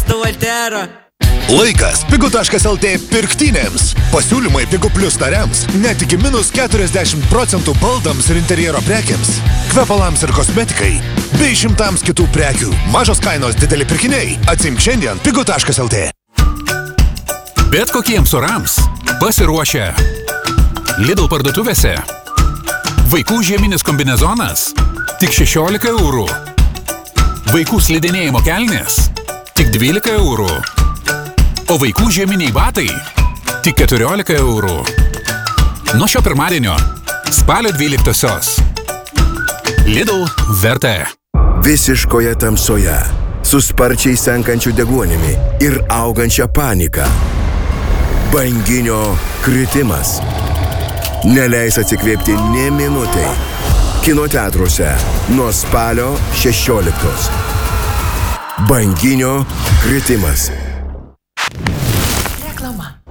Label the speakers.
Speaker 1: mėgstu Valterą.
Speaker 2: Laikas Pigu.lt pirktynėms. Pasiūlymai Pigu Plus nariams net iki -40% baldams ir interjero prekiams, kvepalams ir kosmetikai, bei šimtams kitų prekių. Mažos kainos, dideli pirkiniai. Atsiimk šiandien Pigu.lt.
Speaker 3: Bet kokiems orams pasiruošę Lidl parduotuvėse. Vaikų žieminis kombinezonas tik 16 eurų. Vaikų slidinėjimo kelnės tik 12 eurų. O vaikų žieminiai batai tik 14 eurų. Nuo šio pirmadienio spalio 12-osios. Lidl vertė.
Speaker 4: Visiškoje tamsoje, su sparčiai senkančiu deguonimi ir augančia panika. Banginio kritimas. Neleis atsikvėpti nė minutei. Kino teatruose nuo spalio 16. Banginio kritimas.
Speaker 5: Reklama.